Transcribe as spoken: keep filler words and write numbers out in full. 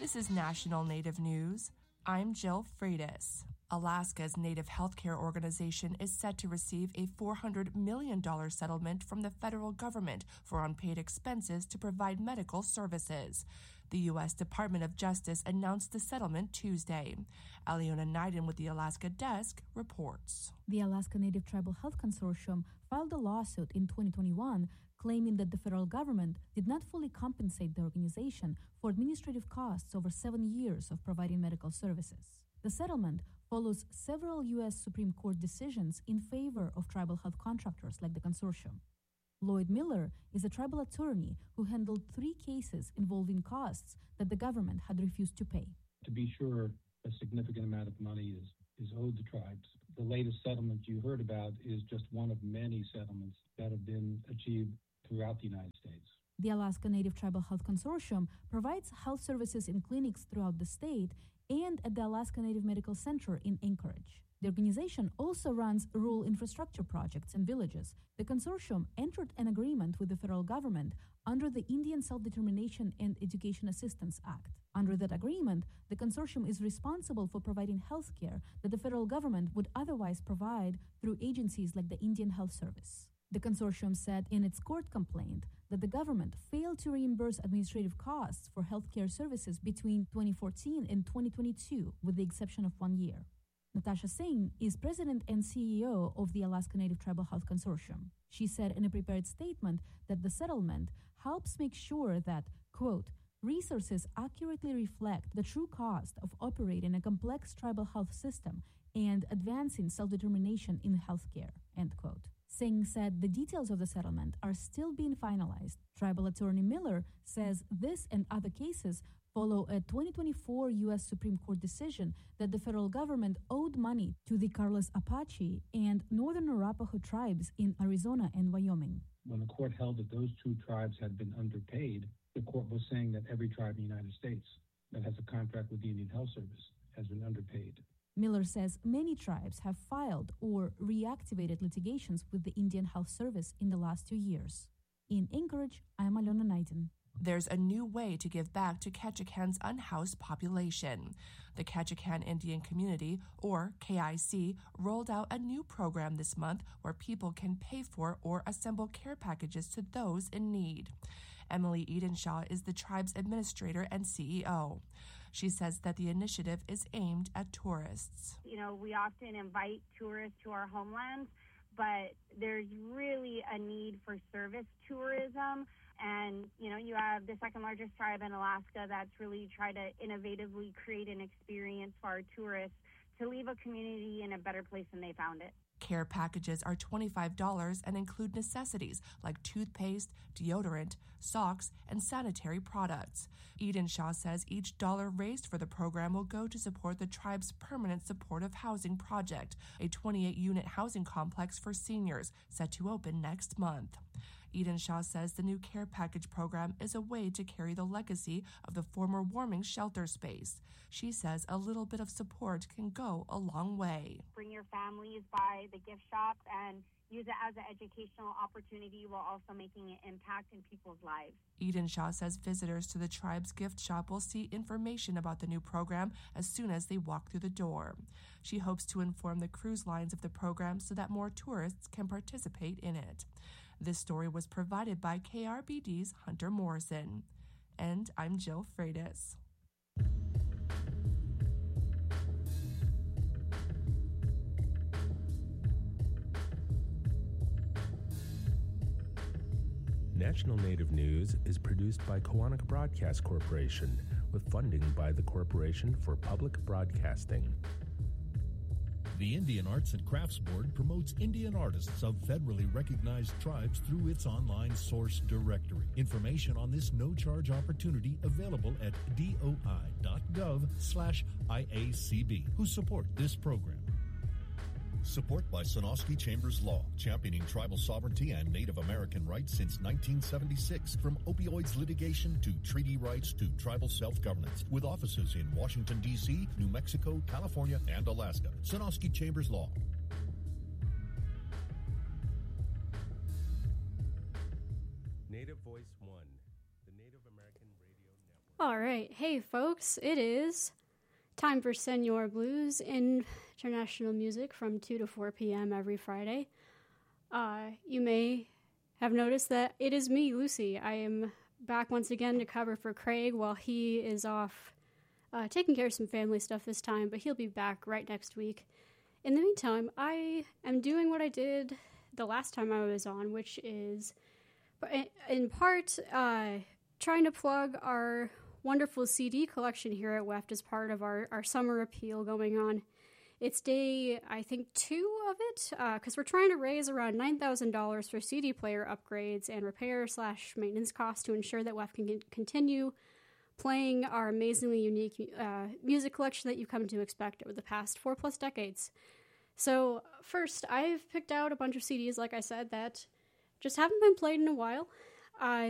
This is National Native News. I'm Jill Freitas. Alaska's Native Healthcare Organization is set to receive a four hundred million dollars settlement from the federal government for unpaid expenses to provide medical services. The U S Department of Justice announced the settlement Tuesday. Aliona Naiden with the Alaska Desk reports. The Alaska Native Tribal Health Consortium filed a lawsuit in twenty twenty-one claiming that the federal government did not fully compensate the organization for administrative costs over seven years of providing medical services. The settlement follows several U S Supreme Court decisions in favor of tribal health contractors like the consortium. Lloyd Miller is a tribal attorney who handled three cases involving costs that the government had refused to pay. To be sure, a significant amount of money is, is owed the tribes. The latest settlement you heard about is just one of many settlements that have been achieved throughout the United States. The Alaska Native Tribal Health Consortium provides health services in clinics throughout the state and at the Alaska Native Medical Center in Anchorage. The organization also runs rural infrastructure projects in villages. The consortium entered an agreement with the federal government under the Indian Self-Determination and Education Assistance Act. Under that agreement, the consortium is responsible for providing health care that the federal government would otherwise provide through agencies like the Indian Health Service. The consortium said in its court complaint that the government failed to reimburse administrative costs for healthcare services between twenty fourteen and twenty twenty-two, with the exception of one year. Natasha Singh is president and C E O of the Alaska Native Tribal Health Consortium. She said in a prepared statement that the settlement helps make sure that, quote, resources accurately reflect the true cost of operating a complex tribal health system and advancing self-determination in healthcare, end quote. Singh said the details of the settlement are still being finalized. Tribal attorney Miller says this and other cases follow a twenty twenty-four U S Supreme Court decision that the federal government owed money to the Carlos Apache and Northern Arapaho tribes in Arizona and Wyoming. When the court held that those two tribes had been underpaid, the court was saying that every tribe in the United States that has a contract with the Indian Health Service has been underpaid. Miller says many tribes have filed or reactivated litigations with the Indian Health Service in the last two years. In Anchorage, I'm Aliona Naiden. There's a new way to give back to Ketchikan's unhoused population. The Ketchikan Indian Community, or K I C, rolled out a new program this month where people can pay for or assemble care packages to those in need. Emily Edenshaw is the tribe's administrator and C E O. She says that the initiative is aimed at tourists. You know, we often invite tourists to our homelands, but there's really a need for service tourism. And, you know, you have the second largest tribe in Alaska that's really tried to innovatively create an experience for our tourists to leave a community in a better place than they found it. Care packages are twenty-five dollars and include necessities like toothpaste, deodorant, socks, and sanitary products. Edenshaw says each dollar raised for the program will go to support the tribe's permanent supportive housing project, a twenty-eight unit housing complex for seniors set to open next month. Edenshaw says the new care package program is a way to carry the legacy of the former warming shelter space. She says a little bit of support can go a long way. Bring your families by the gift shop and use it as an educational opportunity while also making an impact in people's lives. Edenshaw says visitors to the tribe's gift shop will see information about the new program as soon as they walk through the door. She hopes to inform the cruise lines of the program so that more tourists can participate in it. This story was provided by K R B D's Hunter Morrison. And I'm Jill Freitas. National Native News is produced by Koahnic Broadcast Corporation with funding by the Corporation for Public Broadcasting. The Indian Arts and Crafts Board promotes Indian artists of federally recognized tribes through its online source directory. Information on this no-charge opportunity available at doi.gov slash IACB, who support this program. Support by Sonosky Chambers Law, championing tribal sovereignty and Native American rights since nineteen seventy-six. From opioids litigation to treaty rights to tribal self-governance, with offices in Washington, D C, New Mexico, California, and Alaska. Sonosky Chambers Law. Native Voice One, the Native American Radio Network. All right. Hey, folks, it is time for Senor Blues, international music from two to four p.m. every Friday. Uh, you may have noticed that it is me, Lucy. I am back once again to cover for Craig while he is off uh, taking care of some family stuff this time, but he'll be back right next week. In the meantime, I am doing what I did the last time I was on, which is, in part, uh, trying to plug our wonderful C D collection here at W E F T as part of our, our summer appeal going on. It's day, I think, two of it, because uh, we're trying to raise around nine thousand dollars for C D player upgrades and repair slash maintenance costs to ensure that W E F T can continue playing our amazingly unique uh, music collection that you've come to expect over the past four plus decades. So first, I've picked out a bunch of C Ds, like I said, that just haven't been played in a while. Uh,